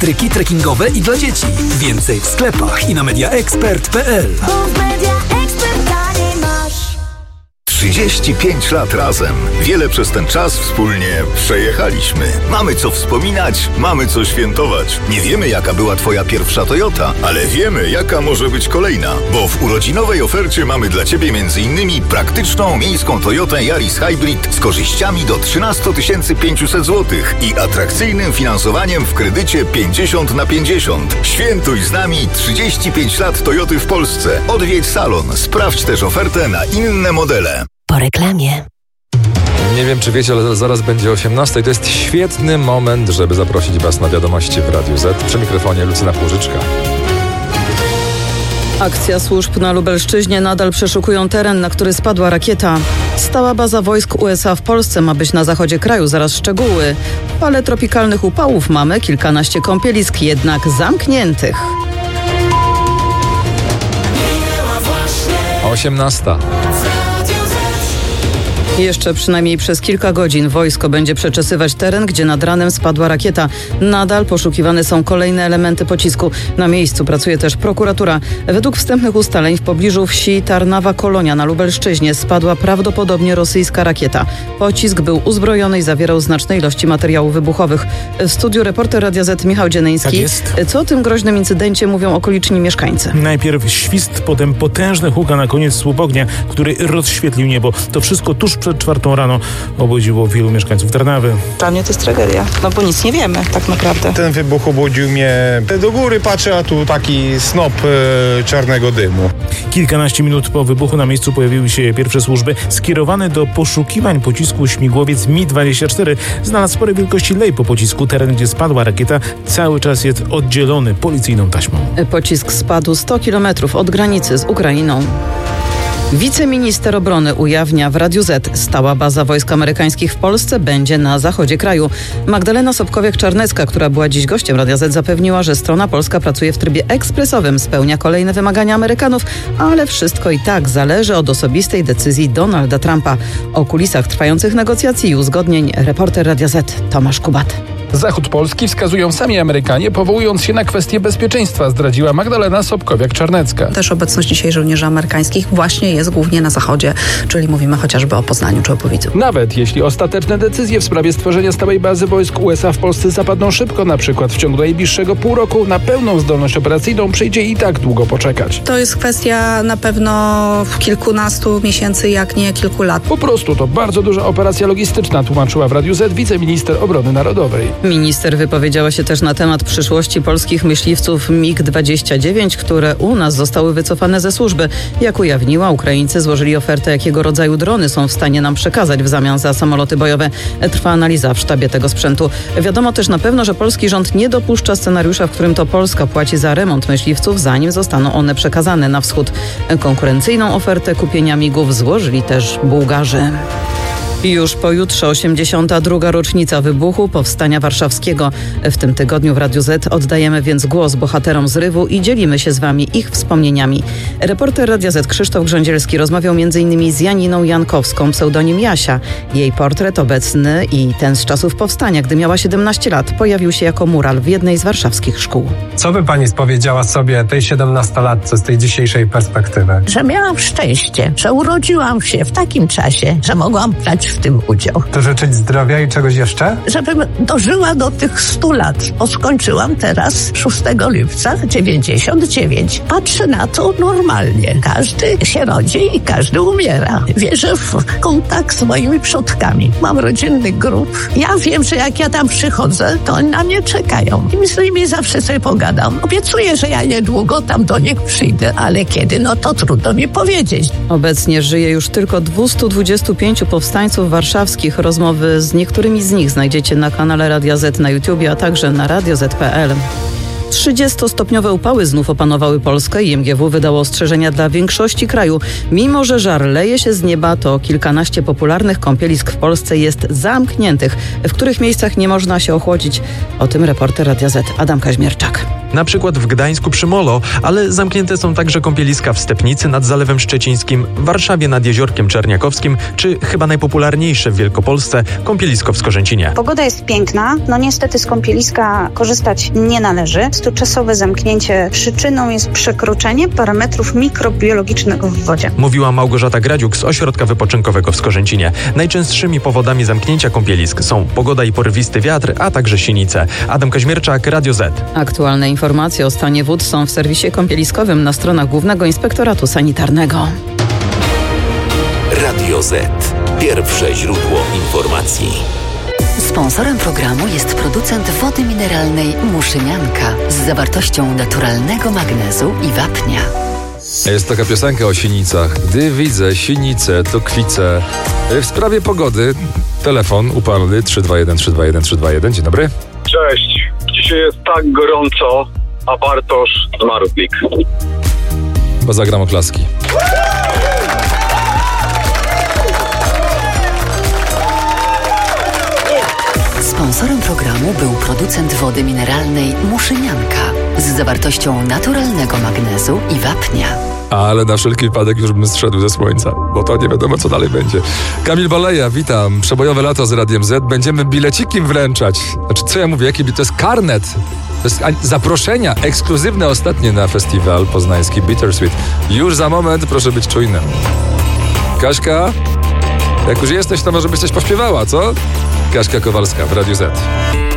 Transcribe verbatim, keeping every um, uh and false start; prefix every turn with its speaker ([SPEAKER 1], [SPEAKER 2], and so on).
[SPEAKER 1] Tryki trekkingowe i dla dzieci. Więcej w sklepach i na mediaexpert kropka p l.
[SPEAKER 2] trzydzieści pięć lat razem. Wiele przez ten czas wspólnie przejechaliśmy. Mamy co wspominać, mamy co świętować. Nie wiemy, jaka była twoja pierwsza Toyota, ale wiemy, jaka może być kolejna. Bo w urodzinowej ofercie mamy dla ciebie między innymi praktyczną miejską Toyotę Yaris Hybrid z korzyściami do trzynaście tysięcy pięćset złotych i atrakcyjnym finansowaniem w kredycie pięćdziesiąt na pięćdziesiąt. Świętuj z nami trzydzieści pięć lat Toyoty w Polsce. Odwiedź salon. Sprawdź też ofertę na inne modele.
[SPEAKER 3] Po reklamie.
[SPEAKER 4] Nie wiem, czy wiecie, ale zaraz będzie osiemnasta i to jest świetny moment, żeby zaprosić Was na wiadomości w Radiu Z. Przy mikrofonie Lucyna Płużyczka.
[SPEAKER 5] Akcja służb na Lubelszczyźnie nadal przeszukują teren, na który spadła rakieta. Stała baza wojsk U S A w Polsce ma być na zachodzie kraju, zaraz szczegóły. W fale tropikalnych upałów mamy kilkanaście kąpielisk, jednak zamkniętych.
[SPEAKER 4] osiemnasta.
[SPEAKER 5] Jeszcze przynajmniej przez kilka godzin wojsko będzie przeczesywać teren, gdzie nad ranem spadła rakieta. Nadal poszukiwane są kolejne elementy pocisku. Na miejscu pracuje też prokuratura. Według wstępnych ustaleń w pobliżu wsi Tarnawa Kolonia na Lubelszczyźnie spadła prawdopodobnie rosyjska rakieta. Pocisk był uzbrojony i zawierał znaczne ilości materiałów wybuchowych. W studiu reporter Radia Z Michał Dzienyński.
[SPEAKER 6] Tak jest.
[SPEAKER 5] Co o tym groźnym incydencie mówią okoliczni mieszkańcy?
[SPEAKER 6] Najpierw świst, potem potężny huk, a na koniec słup ognia, który rozświetlił niebo. To wszystko tuż przed czwartą rano obudziło wielu mieszkańców Tarnawy.
[SPEAKER 7] Dla mnie to jest tragedia, no bo nic nie wiemy tak naprawdę.
[SPEAKER 8] Ten wybuch obudził mnie. Do góry patrzę, a tu taki snop e, czarnego dymu.
[SPEAKER 6] Kilkanaście minut po wybuchu na miejscu pojawiły się pierwsze służby. Skierowany do poszukiwań pocisku śmigłowiec Mi dwadzieścia cztery znalazł sporej wielkości lej po pocisku. Teren, gdzie spadła rakieta, cały czas jest oddzielony policyjną taśmą.
[SPEAKER 5] Pocisk spadł sto kilometrów od granicy z Ukrainą. Wiceminister obrony ujawnia w Radiu Z. Stała baza wojsk amerykańskich w Polsce będzie na zachodzie kraju. Magdalena Sobkowiak-Czarnecka, która była dziś gościem Radia Z, zapewniła, że strona polska pracuje w trybie ekspresowym, spełnia kolejne wymagania Amerykanów, ale wszystko i tak zależy od osobistej decyzji Donalda Trumpa. O kulisach trwających negocjacji i uzgodnień reporter Radia Z Tomasz Kubat.
[SPEAKER 9] Zachód Polski wskazują sami Amerykanie, powołując się na kwestie bezpieczeństwa, zdradziła Magdalena Sobkowiak-Czarnecka.
[SPEAKER 7] Też obecność dzisiaj żołnierzy amerykańskich właśnie jest głównie na zachodzie, czyli mówimy chociażby o Poznaniu czy o Powidzu.
[SPEAKER 9] Nawet jeśli ostateczne decyzje w sprawie stworzenia stałej bazy wojsk U S A w Polsce zapadną szybko, na przykład w ciągu najbliższego pół roku, na pełną zdolność operacyjną przyjdzie i tak długo poczekać.
[SPEAKER 7] To jest kwestia na pewno kilkunastu miesięcy, jak nie kilku lat.
[SPEAKER 9] Po prostu to bardzo duża operacja logistyczna, tłumaczyła w Radiu Z wiceminister obrony narodowej.
[SPEAKER 5] Minister wypowiedziała się też na temat przyszłości polskich myśliwców mig dwadzieścia dziewięć, które u nas zostały wycofane ze służby. Jak ujawniła, Ukraińcy złożyli ofertę, jakiego rodzaju drony są w stanie nam przekazać w zamian za samoloty bojowe. Trwa analiza w sztabie tego sprzętu. Wiadomo też na pewno, że polski rząd nie dopuszcza scenariusza, w którym to Polska płaci za remont myśliwców, zanim zostaną one przekazane na wschód. Konkurencyjną ofertę kupienia migów złożyli też Bułgarzy. Już pojutrze osiemdziesiąta druga rocznica wybuchu Powstania Warszawskiego. W tym tygodniu w Radiu Z oddajemy więc głos bohaterom zrywu i dzielimy się z Wami ich wspomnieniami. Reporter Radia Z Krzysztof Grządzielski rozmawiał między innymi z Janiną Jankowską, pseudonim Jasia. Jej portret obecny i ten z czasów powstania, gdy miała siedemnaście lat, pojawił się jako mural w jednej z warszawskich szkół.
[SPEAKER 10] Co by pani powiedziała sobie tej siedemnastolatce z tej dzisiejszej perspektywy?
[SPEAKER 3] Że miałam szczęście, że urodziłam się w takim czasie, że mogłam brać w tym udział.
[SPEAKER 10] To życzyć zdrowia i czegoś jeszcze?
[SPEAKER 3] Żebym dożyła do tych stu lat, bo skończyłam teraz szóstego lipca dziewięćdziesiąt dziewięć. Patrzę na to normalnie. Każdy się rodzi i każdy umiera. Wierzę w kontakt z moimi przodkami. Mam rodzinny grób. Ja wiem, że jak ja tam przychodzę, to oni na mnie czekają. I z nimi zawsze sobie pogadam. Obiecuję, że ja niedługo tam do nich przyjdę, ale kiedy, no to trudno mi powiedzieć.
[SPEAKER 5] Obecnie żyje już tylko dwieście dwadzieścia pięć powstańców warszawskich. Rozmowy z niektórymi z nich znajdziecie na kanale Radia Z na YouTubie, a także na radio zet kropka pe el. trzydziestostopniowe upały znów opanowały Polskę i M G W wydało ostrzeżenia dla większości kraju. Mimo że żar leje się z nieba, to kilkanaście popularnych kąpielisk w Polsce jest zamkniętych, w których miejscach nie można się ochłodzić. O tym reporter Radia Z Adam Kaźmierczak.
[SPEAKER 11] na przykład w Gdańsku przy Molo, ale zamknięte są także kąpieliska w Stepnicy nad Zalewem Szczecińskim, w Warszawie nad Jeziorkiem Czerniakowskim, czy chyba najpopularniejsze w Wielkopolsce kąpielisko w Skorzęcinie.
[SPEAKER 12] Pogoda jest piękna, no niestety z kąpieliska korzystać nie należy. Czasowe zamknięcie przyczyną jest przekroczenie parametrów mikrobiologicznego w wodzie.
[SPEAKER 11] Mówiła Małgorzata Gradziuk z Ośrodka Wypoczynkowego w Skorzęcinie. Najczęstszymi powodami zamknięcia kąpielisk są pogoda i porywisty wiatr, a także sinice. Adam Kaźmierczak, Radio Z.
[SPEAKER 5] Aktualne informacje o stanie wód są w serwisie kąpieliskowym na stronach Głównego Inspektoratu Sanitarnego.
[SPEAKER 13] Radio Z. Pierwsze źródło informacji.
[SPEAKER 14] Sponsorem programu jest producent wody mineralnej Muszynianka z zawartością naturalnego magnezu i wapnia.
[SPEAKER 4] Jest taka piosenka o sinicach. Gdy widzę sinicę, to kwicę. W sprawie pogody telefon upalny trzy dwa jeden trzy dwa jeden trzy dwa jeden. Dzień dobry.
[SPEAKER 15] Cześć. Dzisiaj jest tak gorąco, a Bartosz z Marublik.
[SPEAKER 4] Bo zagram oklaski.
[SPEAKER 14] Sponsorem programu był producent wody mineralnej Muszynianka z zawartością naturalnego magnezu i wapnia.
[SPEAKER 4] Ale na wszelki wypadek już bym zszedł ze słońca, bo to nie wiadomo, co dalej będzie. Kamil Boleja, witam. Przebojowe lato z Radiem Z. Będziemy bileciki wręczać. Znaczy, co ja mówię? Jaki to jest karnet? To jest zaproszenia ekskluzywne ostatnie na festiwal poznański Bittersweet. Już za moment, proszę być czujnym. Kaśka, jak już jesteś, to może byś coś pośpiewała, co? Kaśka Kowalska w Radiu Z.